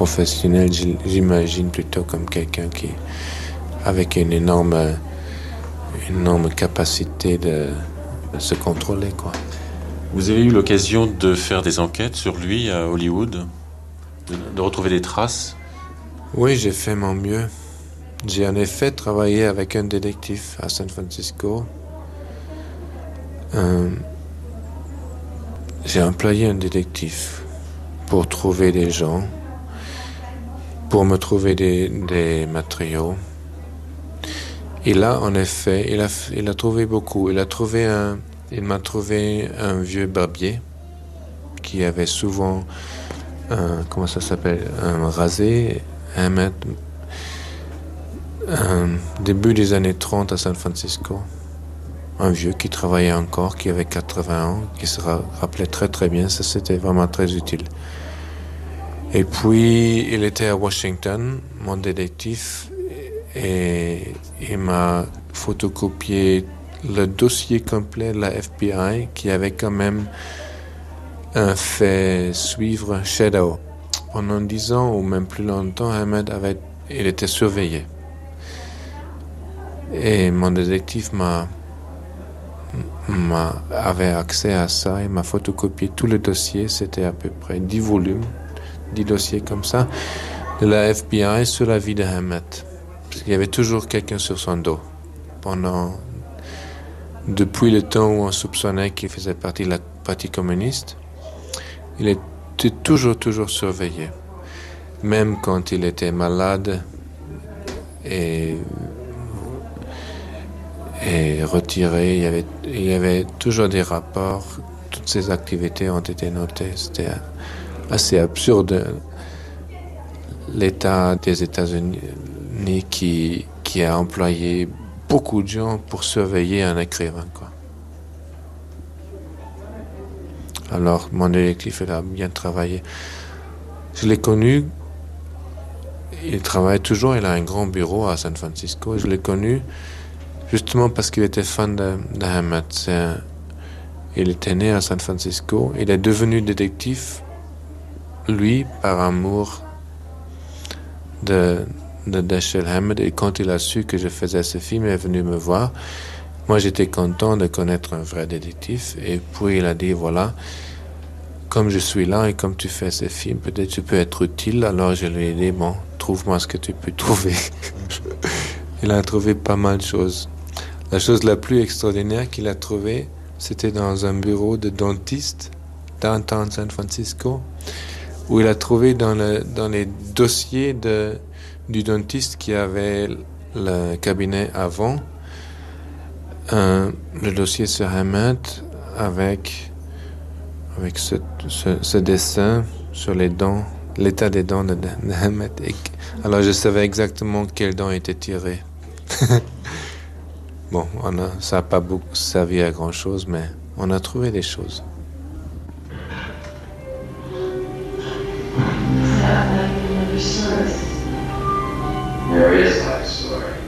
professionnel, j'imagine plutôt comme quelqu'un qui avec une énorme capacité de se contrôler, quoi. Vous avez eu l'occasion de faire des enquêtes sur lui à Hollywood, de retrouver des traces? Oui, j'ai fait mon mieux. J'ai en effet travaillé avec un détective à San Francisco. J'ai employé un détective pour trouver des gens, pour me trouver des matériaux. Et là, en effet, il a trouvé beaucoup. Il m'a trouvé un vieux barbier qui avait souvent, comment ça s'appelle, un rasé, début des années 30 à San Francisco. Un vieux qui travaillait encore, qui avait 80 ans, qui se rappelait très très bien. Ça, c'était vraiment très utile. Et puis, il était à Washington, mon détective, et il m'a photocopié le dossier complet de la FBI qui avait quand même fait suivre Shadow. Pendant 10 ans ou même plus longtemps, il était surveillé. Et mon détective avait accès à ça. Il m'a photocopié tout le dossier. C'était à peu près 10 volumes, 10 dossiers comme ça, de la FBI sur la vie de Hammett. Parce qu'il y avait toujours quelqu'un sur son dos. Depuis le temps où on soupçonnait qu'il faisait partie de la partie communiste, il était toujours surveillé. Même quand il était malade et retiré, il y avait toujours des rapports. Toutes ses activités ont été notées. C'était assez absurde. L'État des États-Unis qui a employé beaucoup de gens pour surveiller un écrivain, quoi. Alors, mon détective, il a bien travaillé. Je l'ai connu, il travaille toujours, il a un grand bureau à San Francisco. Je l'ai connu justement parce qu'il était fan de Hammett. Il était né à San Francisco. Il est devenu détective, lui, par amour de Dashiell Hammett. Et quand il a su que je faisais ce film, il est venu me voir. Moi, j'étais content de connaître un vrai détective. Et puis, il a dit, voilà, comme je suis là et comme tu fais ce film, peut-être tu peux être utile. Alors, je lui ai dit, bon, trouve-moi ce que tu peux trouver. Il a trouvé pas mal de choses. La chose la plus extraordinaire qu'il a trouvée, c'était dans un bureau de dentiste, downtown San Francisco, où il a trouvé dans les dossiers du dentiste qui avait le cabinet avant, le dossier sur Hammett avec ce dessin sur les dents, l'état des dents de Hammett. Alors je savais exactement quelles dents étaient tirées. Bon, ça n'a pas beaucoup servi à grand chose, mais on a trouvé des choses. There is that story.